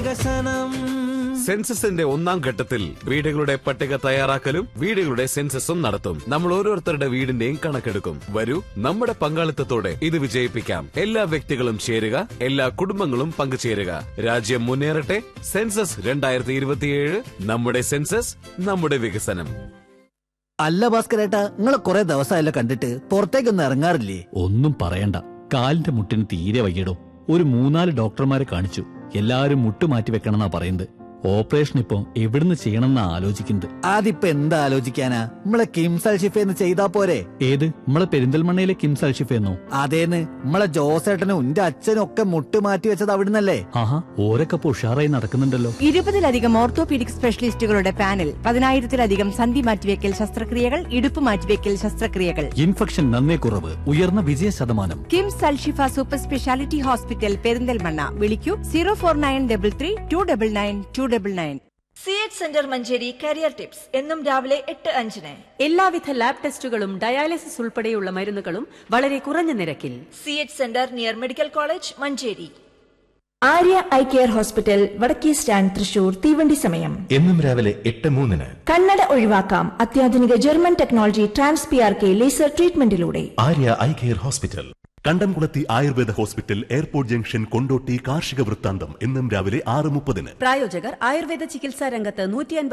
വികസനം. സെൻസസിന്റെ ഒന്നാം ഘട്ടത്തിൽ വീടുകളുടെ പട്ടിക തയ്യാറാക്കലും വീടുകളുടെ സെൻസസും നടത്തും. നമ്മൾ ഓരോരുത്തരുടെ വീടിന്റെയും കണക്കെടുക്കും. വരൂ, നമ്മുടെ പങ്കാളിത്തത്തോടെ ഇത് വിജയിപ്പിക്കാം. എല്ലാ വ്യക്തികളും ചേരുക, എല്ലാ കുടുംബങ്ങളും പങ്കുചേരുക. രാജ്യം മുന്നേറട്ടെ. സെൻസസ് 2027. നമ്മുടെ സെൻസസ്, നമ്മുടെ വികസനം. അല്ല ഭാസ്കരേട്ടാ, നിങ്ങളെ കുറെ ദിവസമായല്ലോ കണ്ടിട്ട്. പുറത്തേക്കൊന്നും ഇറങ്ങാറില്ലേ? ഒന്നും പറയണ്ട, കാലിന്റെ മുട്ടിന് തീരെ വയ്യടോ. ഒരു 3-4 ഡോക്ടർമാരെ കാണിച്ചു. എല്ലാരും മുട്ട് മാറ്റി വെക്കണമെന്നാ പറയുന്നത്. ഓപ്പറേഷൻ ഇപ്പൊ എവിടുന്ന് ചെയ്യണമെന്നാ ആലോചിക്കുന്നത്. അതിപ്പോ എന്താ ആലോചിക്കാനാ, നമ്മളെ കിംസ് അൽഷിഫേന്ന് ചെയ്താ പോരെ? ഏത്, നമ്മളെ പെരിന്തൽമണ്ണയിലെ കിംസ് അൽഷിഫെന്നോ? അതേന്ന്, നമ്മളെ ജോസേട്ടനും എന്റെ അച്ഛനും ഒക്കെ മുട്ട് മാറ്റി വെച്ചത് അവിടുന്നല്ലേ? ആഹാ, ഓരൊക്കെ ഉഷാറായി നടക്കുന്നുണ്ടല്ലോ. 20-ലധികം ഓർത്തോപീഡിക് സ്പെഷ്യലിസ്റ്റുകളുടെ പാനൽ, 10,000-ലധികം സന്ധി മാറ്റിവെക്കൽ ശസ്ത്രക്രിയകൾ, ഇടുപ്പ് മാറ്റിവെക്കൽ ശസ്ത്രക്രിയകൾ. ഇൻഫെക്ഷൻ നന്നേ കുറവ്, ഉയർന്ന വിജയ ശതമാനം. KIMS Alshifa super speciality hospital, Perinthalmanna. വിളിക്കൂ 0493399299. CH centre Manjeri career tips എന്നും രാവിലെ 8:05. എല്ലാവിധ ലാബ് ടെസ്റ്റുകളും ഡയാലിസിസ് ഉൾപ്പെടെയുള്ള മരുന്നുകളും വളരെ കുറഞ്ഞ നിരക്കിൽ. CH centre near medical college Manjeri. Arya eye care hospital, വടക്കേ സ്റ്റാൻഡ്, തൃശൂർ. തീവണ്ടി സമയം എന്നും രാവിലെ 8:03. കണ്ണട ഒഴിവാക്കാം അത്യാധുനിക German technology TransPRK laser ട്രീറ്റ്മെന്റിലൂടെ. Arya eye care hospital, കണ്ടംകുളത്തി Ayurveda hospital, airport junction, Kondotty. കാർഷിക വൃത്താന്തം എന്നും രാവിലെ 6:30. പ്രായോജകർ ആയുർവേദ ചികിത്സാ രംഗത്ത് 150